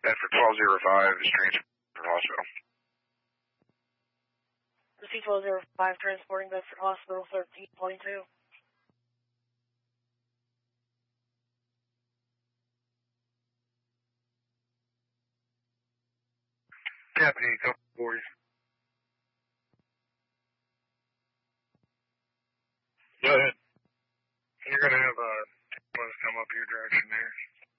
Bedford 1205 is transferred hospital. C-1205 transporting Bedford Hospital 1322. Deputy, couple boys. Go ahead. You're going to have ambulance come up your direction there.